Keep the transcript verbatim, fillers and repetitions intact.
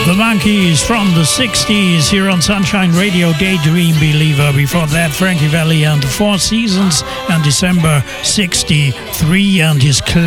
The Monkees from the sixties here on Sunshine Radio, Daydream Believer. Before that, Frankie Valli and the Four Seasons and December sixty-three and his